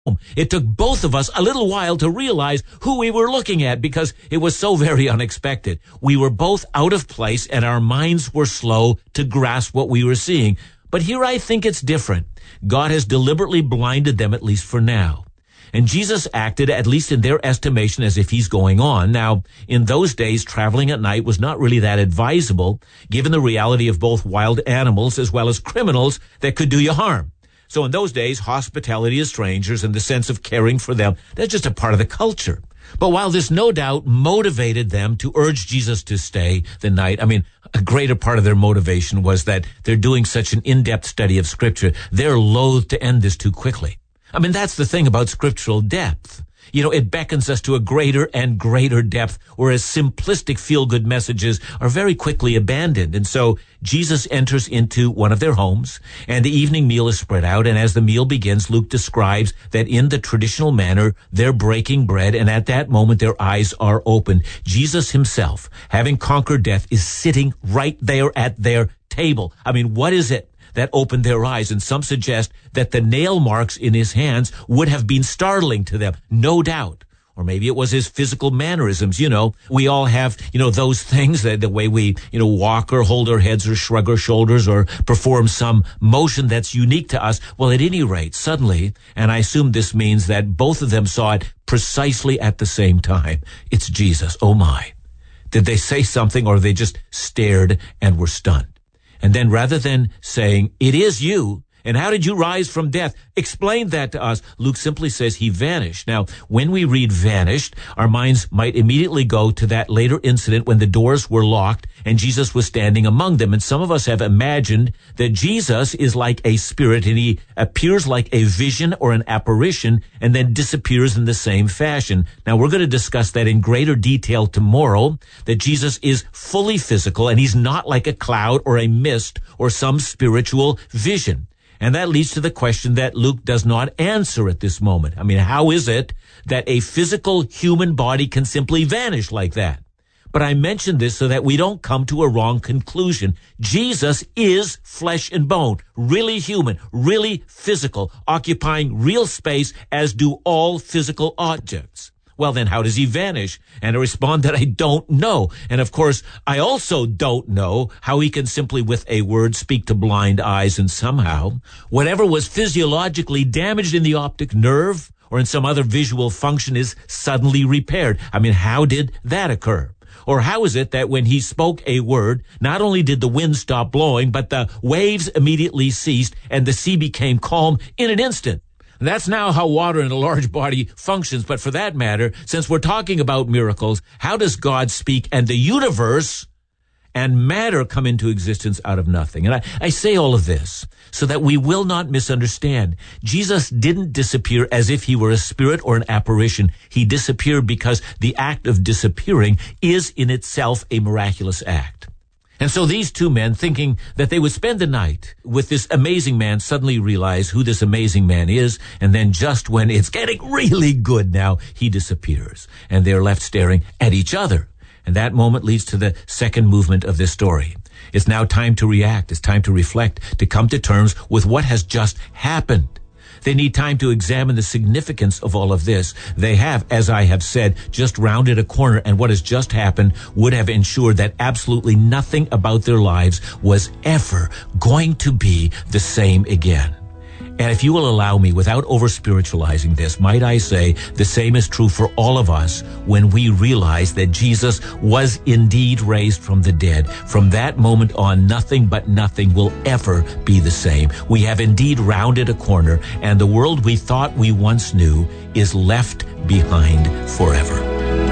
It took both of us a little while to realize who we were looking at because it was so very unexpected. We were both out of place and our minds were slow to grasp what we were seeing. But here I think it's different. God has deliberately blinded them, at least for now. And Jesus acted, at least in their estimation, as if he's going on. Now, in those days, traveling at night was not really that advisable, given the reality of both wild animals as well as criminals that could do you harm. So in those days, hospitality to strangers and the sense of caring for them, that's just a part of the culture. But while this no doubt motivated them to urge Jesus to stay the night, a greater part of their motivation was that they're doing such an in-depth study of Scripture, they're loath to end this too quickly. That's the thing about scriptural depth. It beckons us to a greater and greater depth, whereas simplistic feel-good messages are very quickly abandoned. And so Jesus enters into one of their homes, and the evening meal is spread out. And as the meal begins, Luke describes that in the traditional manner, they're breaking bread, and at that moment, their eyes are opened. Jesus himself, having conquered death, is sitting right there at their table. What is it that opened their eyes? And some suggest that the nail marks in his hands would have been startling to them, no doubt. Or maybe it was his physical mannerisms. We all have, those things, that the way we, walk or hold our heads or shrug our shoulders or perform some motion that's unique to us. Well, at any rate, suddenly, and I assume this means that both of them saw it precisely at the same time. It's Jesus. Oh my. Did they say something, or they just stared and were stunned? And then rather than saying, "It is you, and how did you rise from death? Explain that to us," Luke simply says he vanished. Now, when we read vanished, our minds might immediately go to that later incident when the doors were locked and Jesus was standing among them. And some of us have imagined that Jesus is like a spirit and he appears like a vision or an apparition and then disappears in the same fashion. Now, we're going to discuss that in greater detail tomorrow, that Jesus is fully physical and he's not like a cloud or a mist or some spiritual vision. And that leads to the question that Luke does not answer at this moment. How is it that a physical human body can simply vanish like that? But I mention this so that we don't come to a wrong conclusion. Jesus is flesh and bone, really human, really physical, occupying real space, as do all physical objects. Well, then how does he vanish? And I respond that I don't know. And of course, I also don't know how he can simply with a word speak to blind eyes and somehow whatever was physiologically damaged in the optic nerve or in some other visual function is suddenly repaired. How did that occur? Or how is it that when he spoke a word, not only did the wind stop blowing, but the waves immediately ceased and the sea became calm in an instant? That's now how water in a large body functions. But for that matter, since we're talking about miracles, how does God speak and the universe and matter come into existence out of nothing? And I say all of this so that we will not misunderstand. Jesus didn't disappear as if he were a spirit or an apparition. He disappeared because the act of disappearing is in itself a miraculous act. And so these two men, thinking that they would spend the night with this amazing man, suddenly realize who this amazing man is. And then just when it's getting really good now, he disappears. And they're left staring at each other. And that moment leads to the second movement of this story. It's now time to react. It's time to reflect, to come to terms with what has just happened. They need time to examine the significance of all of this. They have, as I have said, just rounded a corner, and what has just happened would have ensured that absolutely nothing about their lives was ever going to be the same again. And if you will allow me, without over-spiritualizing this, might I say the same is true for all of us when we realize that Jesus was indeed raised from the dead. From that moment on, nothing but nothing will ever be the same. We have indeed rounded a corner, and the world we thought we once knew is left behind forever.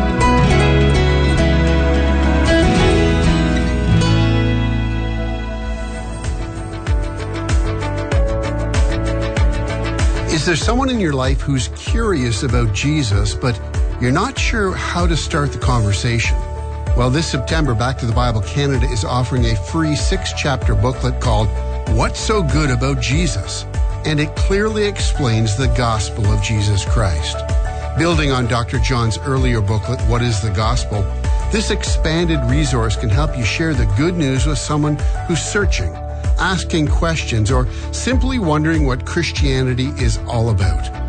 Is there someone in your life who's curious about Jesus, but you're not sure how to start the conversation? Well, this September, Back to the Bible Canada is offering a free 6-chapter booklet called What's So Good About Jesus? And it clearly explains the gospel of Jesus Christ. Building on Dr. John's earlier booklet, What is the Gospel? This expanded resource can help you share the good news with someone who's searching, asking questions, or simply wondering what Christianity is all about.